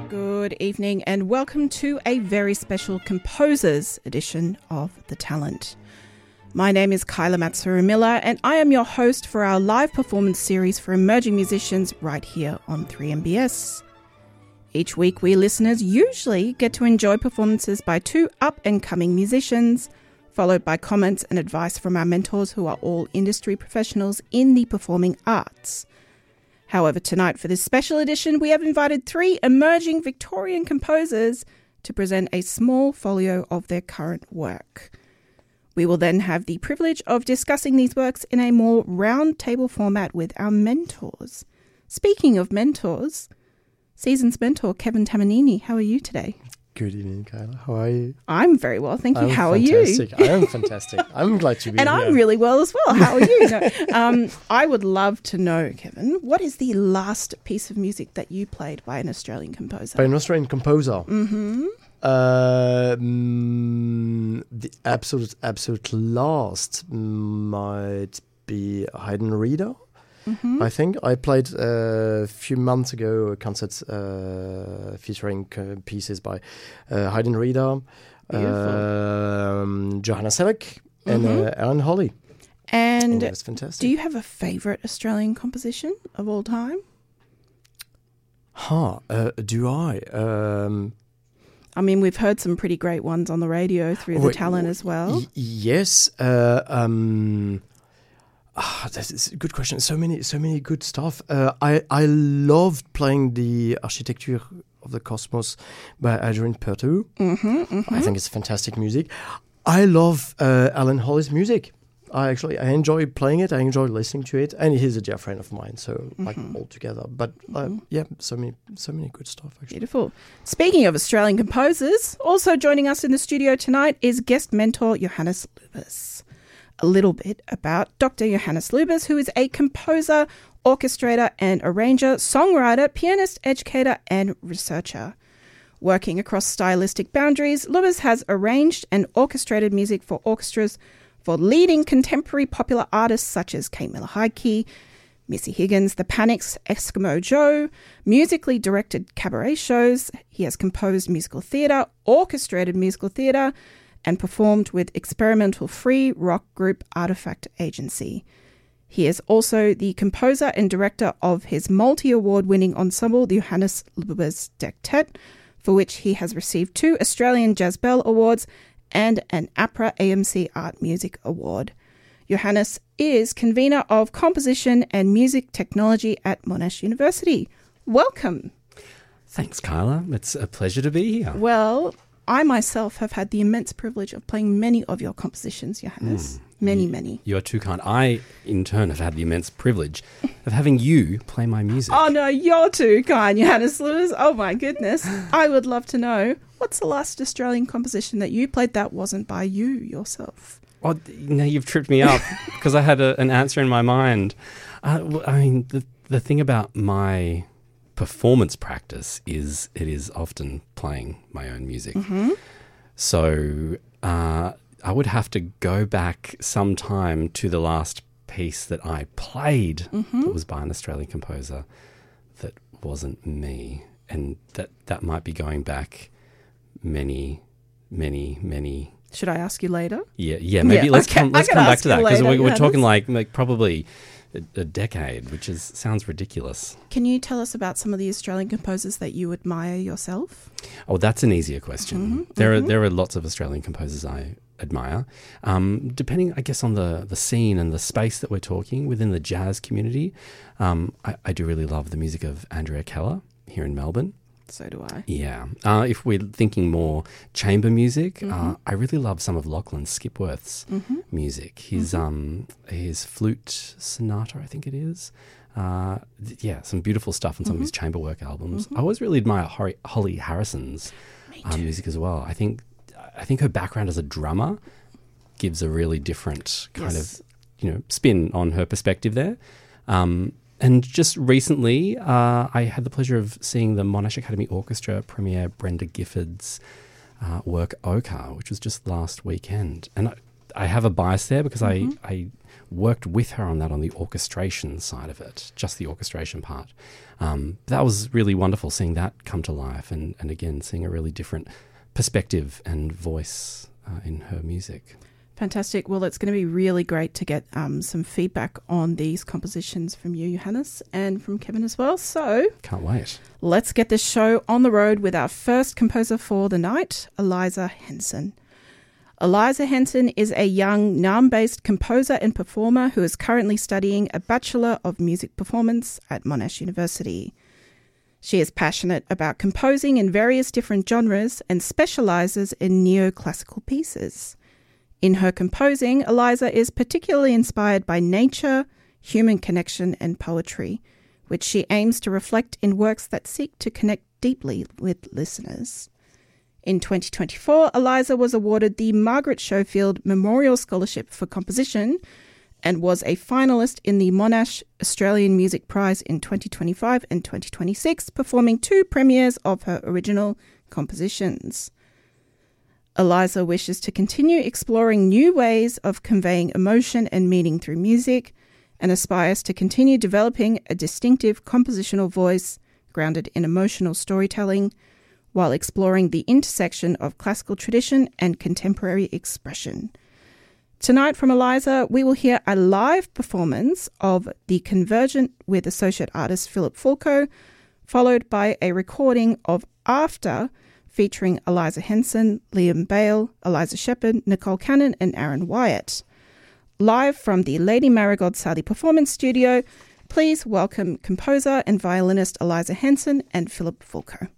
Good evening and welcome to a very special Composers edition of The Talent. My name is Kyla Matsuru-Miller and I am your host for our live performance series for emerging musicians right here on 3MBS. Each week we listeners usually get to enjoy performances by two up-and-coming musicians, followed by comments and advice from our mentors who are all industry professionals in the performing arts. However, tonight for this special edition, we have invited three emerging Victorian composers to present a small folio of their current work. We will then have the privilege of discussing these works in a more round-table format with our mentors. Speaking of mentors, Season's mentor, Kevin Tamanini, how are you today? Good evening, Kyla. How are you? I'm very well, thank you. How fantastic. Are you? I am fantastic. I'm glad to be and here. I'm really well as well. How are you? No, I would love to know, Kevin, what is the last piece of music that you played by an Australian composer? By an Australian composer? Mm-hmm. The absolute last might be Hayden Reeder. Mm-hmm. I think I played a few months ago a concert featuring pieces by Hayden Reeder, Johanna Selleck, and Alan Holly. And that's fantastic. Do you have a favourite Australian composition of all time? Do I? I mean, we've heard some pretty great ones on the radio through The Talent as well. Yes. That's a good question. So many good stuff. I loved playing the Architecture of the Cosmos by Adrian Pertu. I think it's fantastic music. I love Alan Holly's music. I enjoy playing it. I enjoy listening to it, and he's a dear friend of mine. So like all together. But so many good stuff. Actually, beautiful. Speaking of Australian composers, also joining us in the studio tonight is guest mentor Johannes Lubers. A little bit about Dr. Johannes Lubers, who is a composer, orchestrator and arranger, songwriter, pianist, educator and researcher. Working across stylistic boundaries, Lubers has arranged and orchestrated music for orchestras for leading contemporary popular artists such as Kate Miller-Heidke, Missy Higgins, The Panics, Eskimo Joe, musically directed cabaret shows. He has composed musical theatre, orchestrated musical theatre, and performed with experimental free rock group Artifact Agency. He is also the composer and director of his multi-award-winning ensemble, the Johannes Lubers Dectet, for which he has received 2 Australian Jazz Bell Awards and an APRA AMC Art Music Award. Johannes is convener of composition and music technology at Monash University. Welcome. Thanks, Kyla. It's a pleasure to be here. Well, I myself have had the immense privilege of playing many of your compositions, Johannes. Many. You are too kind. I, in turn, have had the immense privilege of having you play my music. Oh, no, you're too kind, Johannes Lewis. Oh, my goodness. I would love to know, what's the last Australian composition that you played that wasn't by you yourself? Oh, now you've tripped me up because I had an answer in my mind. The thing about my performance practice is it is often playing my own music. So I would have to go back sometime to the last piece that I played that was by an Australian composer that wasn't me. And that might be going back many. Should I ask you later? Yeah, maybe let's come back to that because we're talking like probably a decade, which sounds ridiculous. Can you tell us about some of the Australian composers that you admire yourself? Oh, that's an easier question. There are lots of Australian composers I admire, depending, I guess, on the scene and the space that we're talking within the jazz community. I do really love the music of Andrea Keller here in Melbourne. So do I. Yeah. If we're thinking more chamber music, I really love some of Lachlan Skipworth's music. His flute sonata, I think it is. Some beautiful stuff on some of his chamber work albums. I always really admire Holly Harrison's music as well. I think her background as a drummer gives a really different kind of spin on her perspective there. And just recently, I had the pleasure of seeing the Monash Academy Orchestra premiere Brenda Gifford's work Ochre, which was just last weekend. And I have a bias there because I worked with her on that, on the orchestration side of it, just the orchestration part. That was really wonderful, seeing that come to life, and again, seeing a really different perspective and voice in her music. Fantastic. Well, it's going to be really great to get some feedback on these compositions from you, Johannes, and from Kevin as well. So Can't wait. Let's get this show on the road with our first composer for the night, Eliza Henson. Eliza Henson is a young Naarm-based composer and performer who is currently studying a Bachelor of Music Performance at Monash University. She is passionate about composing in various different genres and specialises in neoclassical pieces. In her composing, Eliza is particularly inspired by nature, human connection and poetry, which she aims to reflect in works that seek to connect deeply with listeners. In 2024, Eliza was awarded the Margaret Schofield Memorial Scholarship for Composition and was a finalist in the Monash Australian Music Prize in 2025 and 2026, performing 2 premieres of her original compositions. Eliza wishes to continue exploring new ways of conveying emotion and meaning through music, and aspires to continue developing a distinctive compositional voice grounded in emotional storytelling, while exploring the intersection of classical tradition and contemporary expression. Tonight from Eliza, we will hear a live performance of The Convergent with associate artist Philip Fulco, followed by a recording of After, featuring Eliza Henson, Liam Bale, Eliza Shepherd, Nicole Cannon and Aaron Wyatt. Live from the Lady Marigold Saudi Performance Studio, please welcome composer and violinist Eliza Henson and Philip Fulco.